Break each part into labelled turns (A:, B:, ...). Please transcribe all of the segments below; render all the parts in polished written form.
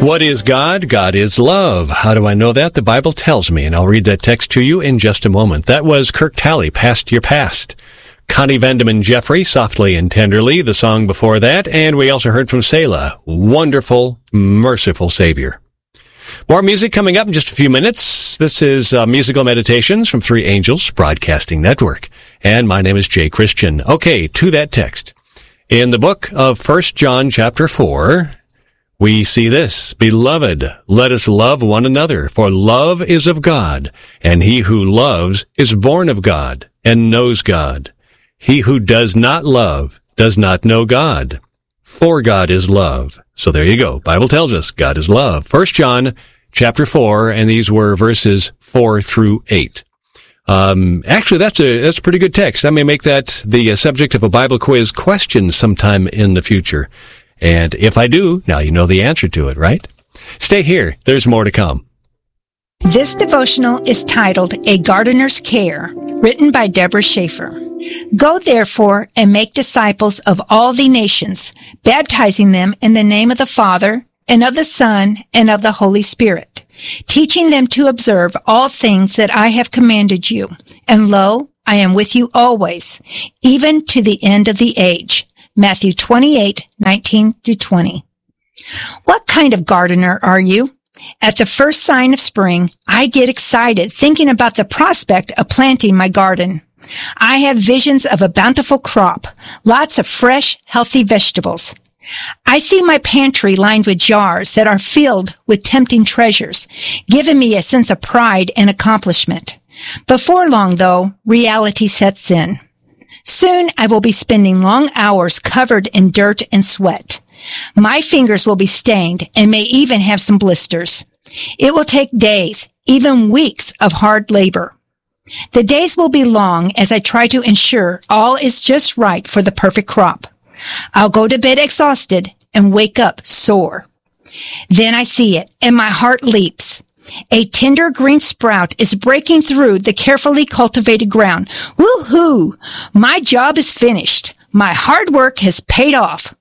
A: What is God? God is love. How do I know that? The Bible tells me, and I'll read that text to you in just a moment. That was Kirk Talley, Past Your Past. Connie Vandeman Jeffrey, Softly and Tenderly, the song before that. And we also heard from Selah, Wonderful, Merciful Savior. More music coming up in just a few minutes. This is Musical Meditations from Three Angels Broadcasting Network. And my name is Jay Christian. Okay, to that text. In the book of 1 John chapter 4, we see this, Beloved, let us love one another, for love is of God, and he who loves is born of God and knows God. He who does not love does not know God, for God is love. So there you go. Bible tells us God is love. 1 John chapter 4, and these were verses 4 through 8. Actually, that's a pretty good text. I may make that the subject of a Bible quiz question sometime in the future. And if I do, now you know the answer to it, right? Stay here. There's more to come.
B: This devotional is titled A Gardener's Care, written by Deborah Schaefer. Go therefore and make disciples of all the nations, baptizing them in the name of the Father and of the Son and of the Holy Spirit, teaching them to observe all things that I have commanded you. And lo, I am with you always, even to the end of the age. Matthew 28:19-20. What kind of gardener are you? At the first sign of spring, I get excited thinking about the prospect of planting my garden. I have visions of a bountiful crop, lots of fresh, healthy vegetables. I see my pantry lined with jars that are filled with tempting treasures, giving me a sense of pride and accomplishment. Before long, though, reality sets in. Soon I will be spending long hours covered in dirt and sweat. My fingers will be stained and may even have some blisters. It will take days, even weeks of hard labor. The days will be long as I try to ensure all is just right for the perfect crop. I'll go to bed exhausted and wake up sore. Then I see it and my heart leaps. A tender green sprout is breaking through the carefully cultivated ground. Woo-hoo! My job is finished. My hard work has paid off.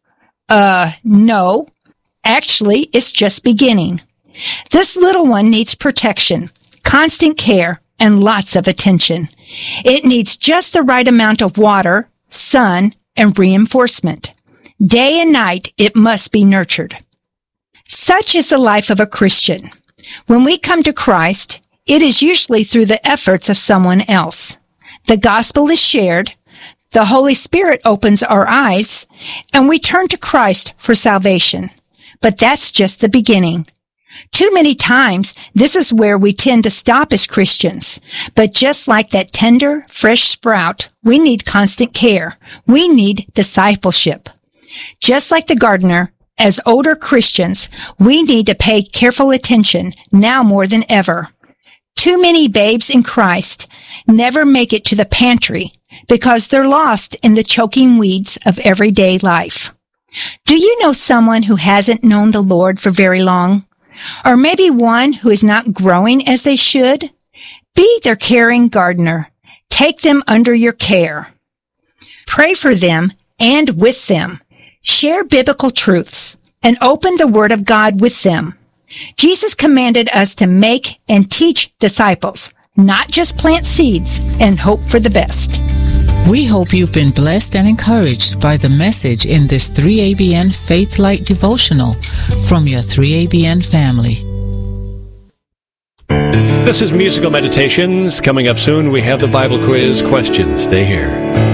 B: No. Actually, it's just beginning. This little one needs protection, constant care, and lots of attention. It needs just the right amount of water, sun, and reinforcement. Day and night, it must be nurtured. Such is the life of a Christian. When we come to Christ, it is usually through the efforts of someone else. The gospel is shared, the Holy Spirit opens our eyes, and we turn to Christ for salvation. But that's just the beginning. Too many times, this is where we tend to stop as Christians. But just like that tender, fresh sprout, we need constant care. We need discipleship. Just like the gardener, as older Christians, we need to pay careful attention now more than ever. Too many babes in Christ never make it to the pantry because they're lost in the choking weeds of everyday life. Do you know someone who hasn't known the Lord for very long? Or maybe one who is not growing as they should? Be their caring gardener. Take them under your care. Pray for them and with them. Share biblical truths and open the Word of God with them. Jesus commanded us to make and teach disciples, not just plant seeds and hope for the best.
C: We hope you've been blessed and encouraged by the message in this 3ABN Faith Light devotional from your 3ABN family.
A: This is Musical Meditations. Coming up soon, we have the Bible quiz question. Stay here.